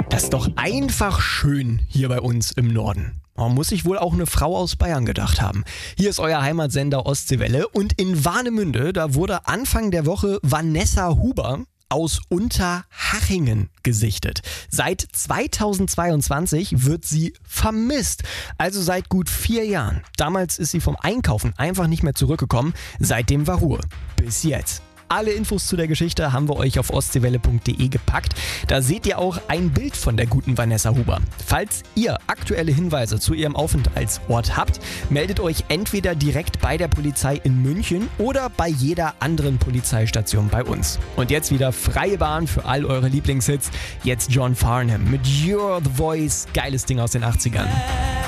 Das ist doch einfach schön hier bei uns im Norden. Muss sich wohl auch eine Frau aus Bayern gedacht haben. Hier ist euer Heimatsender Ostseewelle und in Warnemünde, da wurde Anfang der Woche Vanessa Huber aus Unterhachingen gesichtet. Seit 2022 wird sie vermisst. Also seit gut 4 Jahren. Damals ist sie vom Einkaufen einfach nicht mehr zurückgekommen. Seitdem war Ruhe. Bis jetzt. Alle Infos zu der Geschichte haben wir euch auf ostseewelle.de gepackt. Da seht ihr auch ein Bild von der guten Vanessa Huber. Falls ihr aktuelle Hinweise zu ihrem Aufenthaltsort habt, meldet euch entweder direkt bei der Polizei in München oder bei jeder anderen Polizeistation bei uns. Und jetzt wieder freie Bahn für all eure Lieblingshits. Jetzt John Farnham mit You're the Voice. Geiles Ding aus den 80ern.